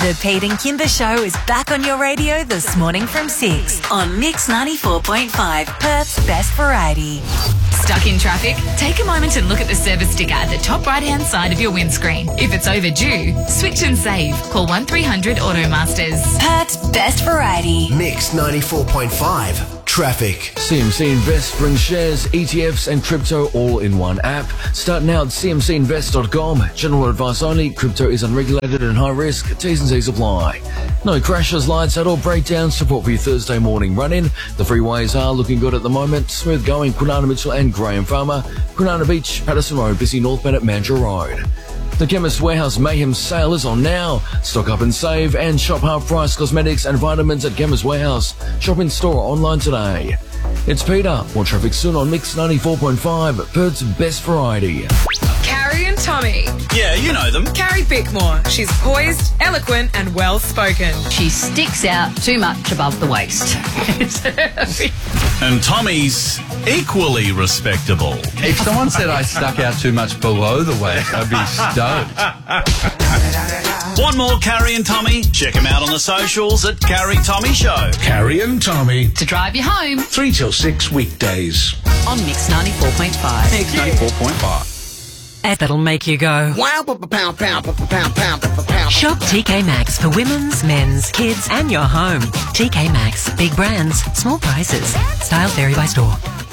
The Pete and Kimber Show is back on your radio this morning from 6 on Mix 94.5, Perth's best variety. Stuck in traffic? Take a moment and look at the service sticker at the top right-hand side of your windscreen. If it's overdue, switch and save. Call 1300 Automasters. Perth's best variety. Mix 94.5. Traffic. CMC Invest brings shares, ETFs and crypto all in one app. Start now at cmcinvest.com. General advice only. Crypto is unregulated and high risk. T's and C's apply. No crashes, lights out or breakdowns. Support for your Thursday morning run-in. The freeways are looking good at the moment. Smooth going. Kwinana Mitchell and Graham Farmer. Kwinana Beach, Patterson Road, busy North Bennett, Mandurah Road. The Chemist Warehouse Mayhem sale is on now. Stock up and save and shop half price cosmetics and vitamins at Chemist Warehouse. Shop in store or online today. It's Peter. More traffic soon on Mix 94.5, Perth's best variety. Carrie and Tommy. Yeah, you know them. Carrie Bickmore. She's poised, eloquent and well-spoken. She sticks out too much above the waist. And Tommy's equally respectable. If someone said I stuck out too much below the waist, I'd be stoked. Want more Carrie and Tommy? Check them out on the socials at Carrie Tommy Show. Carrie and Tommy, To drive you home 3 till 6 weekdays. on Mix 94.5. Mix 94.5. That'll make you go. Wow, pow, pow, pow, pow, pow, pow, pow. Shop TK Maxx for women's, men's, kids and your home. TK Maxx. Big brands, small prices. Styles vary by store.